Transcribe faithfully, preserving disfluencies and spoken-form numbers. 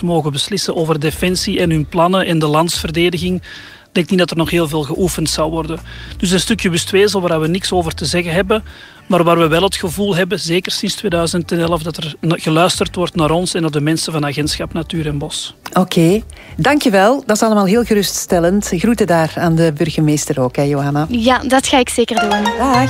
straks mogen beslissen over defensie en hun plannen en de landsverdediging, denk ik niet dat er nog heel veel geoefend zal worden. Dus een stukje Wustwezel waar we niks over te zeggen hebben, maar waar we wel het gevoel hebben, zeker sinds tweeduizend elf, dat er geluisterd wordt naar ons en naar de mensen van Agentschap Natuur en Bos. Oké, okay. Dankjewel. Dat is allemaal heel geruststellend. Groeten daar aan de burgemeester ook, hè, Johanna? Ja, dat ga ik zeker doen. Dag.